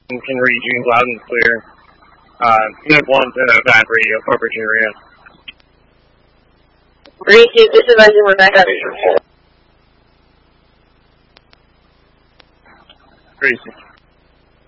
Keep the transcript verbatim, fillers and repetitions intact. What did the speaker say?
can read you loud and clear. Uh, unit one to Bad Radio, Corporate Area. Receive, this is Legend, we're back up. Receive.